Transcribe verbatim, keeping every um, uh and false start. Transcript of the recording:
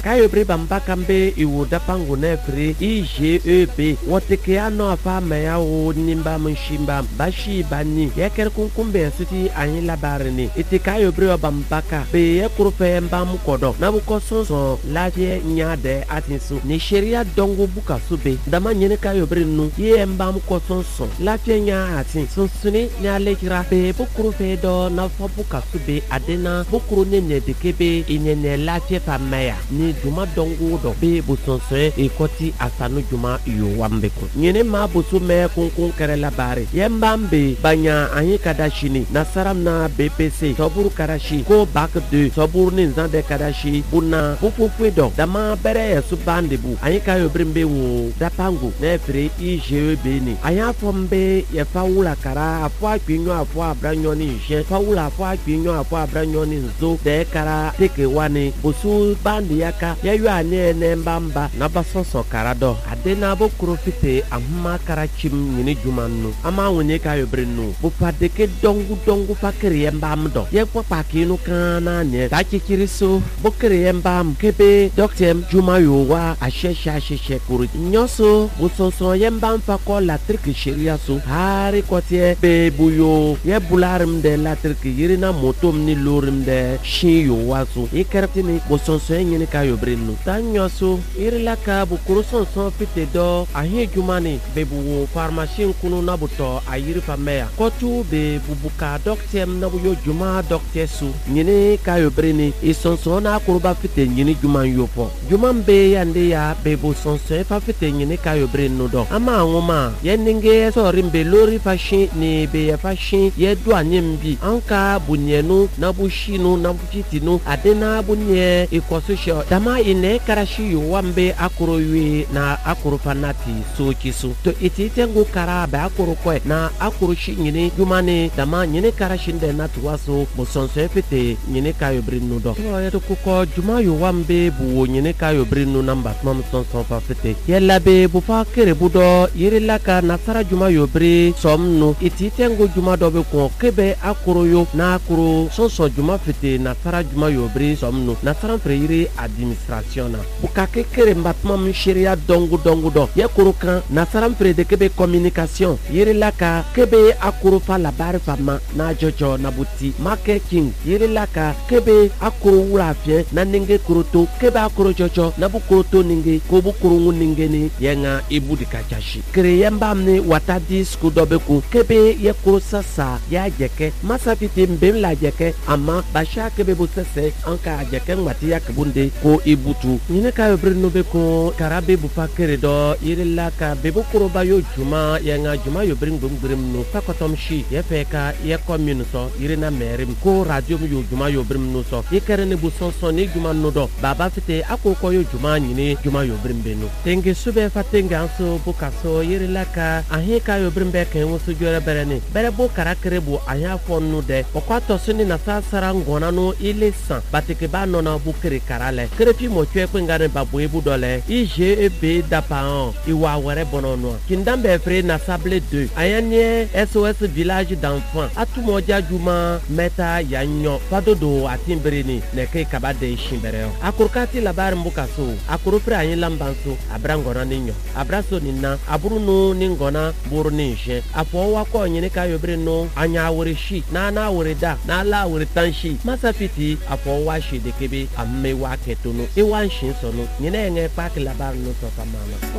kayo bre bamba kambe iwo dapangu nefre I G E B wote ke ano afa maya o nimba mshimba bashi bani yeker kunkumbe siti anyi labarni ite kayo bre bambaka be ye kurufe mba mukodo na buko sonso lafie nyade atinsu ni sheria dongo buka sube dama nyene kayo bre nu ye mba muko sonso lafie nya atin sonsuni nya lekira be bukurufe do na fo buka sube adena bukuru ne ne dekebe inene lafie famaya ni juma dongo do be busonso e koti asanu juma yo wambeko nyene ma busu me kunkun kere labare yembambe banya anyi kadashini nasaram na B P C soburu karashi ko bac de soburu ni nzande kadashi buna pupupu do dama bere yesu bandebu anyi kayo brimbe wo dapangu nefre I G E B ni aya fombe ye fawula kara afwa kwinyo afwa abranyo ni je fawula afwa kwinyo afwa abranyo ni nzo de kara teke wani busu bandi yaka yeyu ane ne mbamba na basoso karado adena bo kurofite amma karachim nyini jumanu ama wonye kayo brenu bo padeke dongu dongu fakere yembam do ye papa kinu kana ne takikiriso bo kere yembam kebe doctem jumayo wa ashesha asheshe kuru nyoso bo sonso yembam fako la triki sheria so hari kotie be buyo ye bularim de la triki yirina motom ni lorim de shiyo waso ikertini bo sonso nyini kayo brenu tanyoso irilaka bo kuru sonso fite do ahi jumani be bu pharmacie kunu nabuto ayiri famea kotu be bubuka doctem nabuyo juma docteur su nyini kayo breni isonso na kuruba fite nyini juma yopo juma be yande ya be bu sonso fa fite nyini kayo breni do ama ngoma yeninge so rimbe lori fashi ni be ya fashi ye do anyembi anka bunyenu nabushinu nabutitinu adena bunye ikososho dama ine karashi yo wambe akuro ywe na akuro fanati so kisu to iti tengu kara ba akuru kwe na akuru shi nyini jumani dama nyini kara shinde na tuwaso musonso efete nyini kayo brinu do to yeto kuko juma yo wambe buwo nyini kayo brinu namba tuma musonso fa fete yella be bu fa kere budo yiri laka nasara juma yo bre somnu iti tengu juma do be ko kebe akuru yo na akuru sonso juma fete nasara juma yo bre somnu nasara pre yiri administration na bukake kere mbatuma mshiria dongu dongu do ye kuru kan nasaram pre de kebe communication yiri laka kebe akuru fa labari fama na jojo na buti marketing yiri laka kebe akuru wulafie na ninge kuruto kebe akuru jojo na bukuruto ninge ko bukuru ninge ni yenga ibudi kachashi kere yembamni watadi skudobeku kebe ye kuru sasa ya jeke masafiti mbem la jeke ama basha kebe busese anka jeke ngati ya kebunde ko ibutu nyine kayo brino beko karabe bufa kere do yiri laka bebo kuroba yo juma yenga juma yo bring bring bring no fakotom shi ye feka ye commune so yiri na merim ko radio yo juma yo bring no so ye kere ne bu sonson ni juma no do baba fite akoko yo juma nyine juma yo bring beno tenge sube fatenga anso bukaso yiri laka ahe ka yo bring be kan wo so jore berene bere bo karakere bu anya fonu de okwato suni na sasara ngona no ile san batike ba no na bu kere karale kere fi mo twe kwengane babu ebu dole I G E B dapan iwa were bonono kindambe fre na sable deux ayanye S O S village d'enfants atumoja juma meta yanyo fadodo atimbreni neke kabade shimbereo akurkati labar mbukaso akurufre ayin lambanso abrangona ninyo abraso ninna aburuno ningona buruni je afo wako nyene kayo breno anya worishi na na worida na la woritanshi masafiti afo washi dekebe amme wa ketono e wanshin sono nyene nge pak labar no to famama